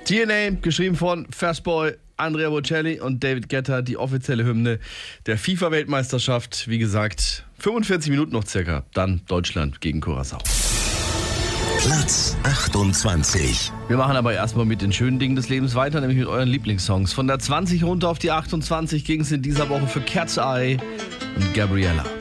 TNA, geschrieben von Fastboy, Andrea Bocelli und David Guetta, die offizielle Hymne der FIFA-Weltmeisterschaft. Wie gesagt, 45 Minuten noch circa, dann Deutschland gegen Curaçao. Platz 28. Wir machen aber erstmal mit den schönen Dingen des Lebens weiter, nämlich mit euren Lieblingssongs. Von der 20 runter auf die 28 ging es in dieser Woche für Cat's Eye und Gabriella.